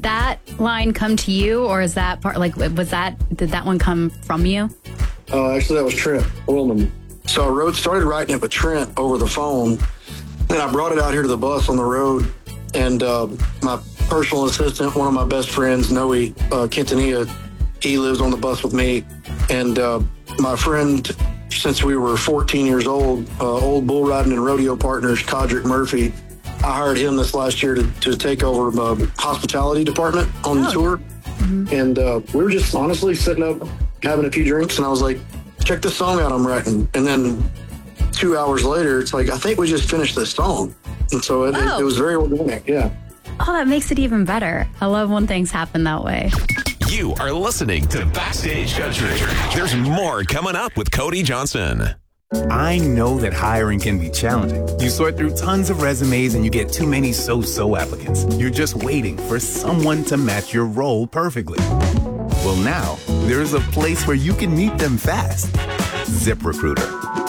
that line come to you, or is that part, like, did that one come from you? Actually, that was Trent Willman. So I started writing it with Trent over the phone. Then I brought it out here to the bus on the road. And my personal assistant, one of my best friends, Noe Quintanilla, he lives on the bus with me. And my friend, since we were 14 years old bull riding and rodeo partners, Codrick Murphy, I hired him this last year to take over the hospitality department on the tour. Mm-hmm. And we were just honestly sitting up, having a few drinks, and I was like, check this song out I'm writing. And then 2 hours later, it's like, I think we just finished this song. And so it was very organic, yeah. Oh, that makes it even better. I love when things happen that way. You are listening to Backstage Country. There's more coming up with Cody Johnson. I know that hiring can be challenging. You sort through tons of resumes and you get too many so-so applicants. You're just waiting for someone to match your role perfectly. Well, now, there's a place where you can meet them fast. ZipRecruiter.